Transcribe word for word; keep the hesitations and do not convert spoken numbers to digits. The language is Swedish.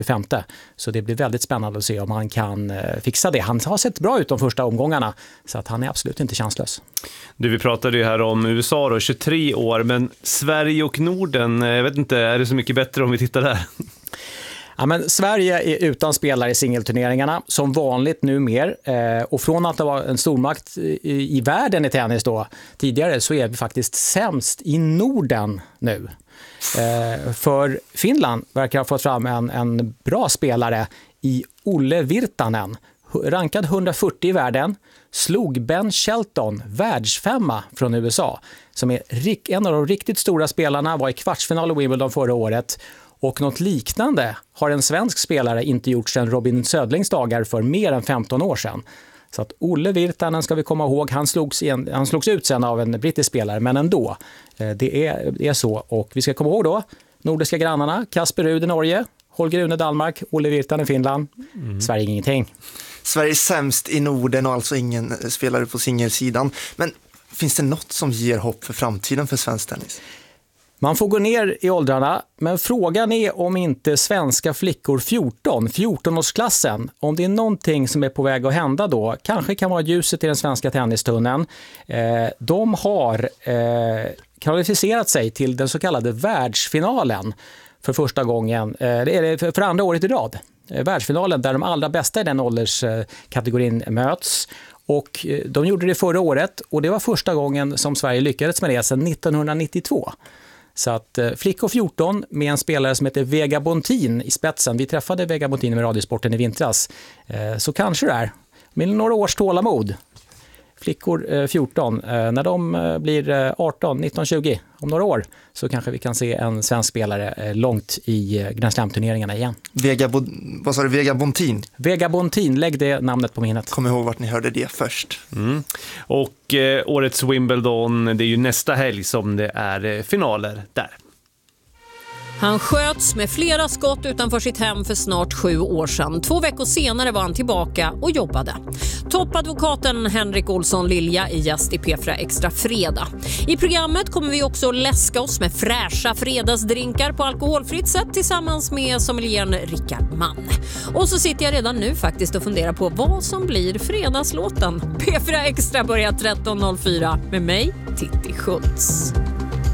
femte. Så det blir väldigt spännande att se om han kan fixa det. Han har sett bra ut de första omgångarna, så att han är absolut inte chanslös. Du, vi pratade ju här om U S A då, tjugotre år, men Sverige och Norden, jag vet inte, är det så mycket bättre om vi tittar där? Ja, men Sverige är utan spelare i singelturneringarna som vanligt numera, eh, och från att det var en stormakt i, i världen i tennis då tidigare, så är vi faktiskt sämst i Norden nu. Eh, för Finland verkar ha fått fram en, en bra spelare i Olle Virtanen, rankad hundrafyrtio i världen, slog Ben Shelton, världsfemma från U S A, som är en av de riktigt stora spelarna, var i kvartsfinal i Wimbledon förra året. Och något liknande har en svensk spelare inte gjort sedan Robin Södlings dagar för mer än femton år sedan. Så att Olle Virtanen ska vi komma ihåg, han slogs, igen, han slogs ut sen av en brittisk spelare, men ändå, det är, det är så. Och vi ska komma ihåg då, nordiska grannarna, Kasper Ruud i Norge, Holger Rune Danmark, Olle Virtanen i Finland, mm. Sverige ingenting. Sverige är sämst i Norden och alltså ingen spelare på singelsidan. Men finns det något som ger hopp för framtiden för svensk tennis? Man får gå ner i åldrarna, men frågan är om inte svenska flickor fjorton, fjorton-årsklassen, om det är någonting som är på väg att hända då, kanske kan vara ljuset i den svenska tennistunneln. Eh, de har eh, kvalificerat sig till den så kallade världsfinalen för första gången, eh, eller för andra året i rad. Eh, världsfinalen där de allra bästa i den ålderskategorin möts. Och de gjorde det förra året, och det var första gången som Sverige lyckades med det sedan nittonhundranittiotvå. Så att flickor fjorton med en spelare som heter Vega Bontin i spetsen. Vi träffade Vega Bontin med Radiosporten i vintras. Så kanske det är med några års tålamod. Flickor fjorton, när de blir arton, nitton, tjugo om några år, så kanske vi kan se en svensk spelare långt i Grand Slam-turneringarna igen. Vega, Bo- vad sa du, Vega Bontin? Vega Bontin, lägg det namnet på minnet. Kom ihåg vart ni hörde det först. Mm. Och eh, årets Wimbledon, det är ju nästa helg som det är eh, finaler där. Han sköts med flera skott utanför sitt hem för snart sju år sedan. Två veckor senare var han tillbaka och jobbade. Toppadvokaten Henrik Olsson Lilja är gäst i P fyra Extra fredag. I programmet kommer vi också läska oss med fräscha fredagsdrinkar på alkoholfritt sätt tillsammans med sommelieren Rickard Mann. Och så sitter jag redan nu faktiskt och funderar på vad som blir fredagslåten. P fyra Extra börjar tretton noll fyra med mig, Titti Schultz.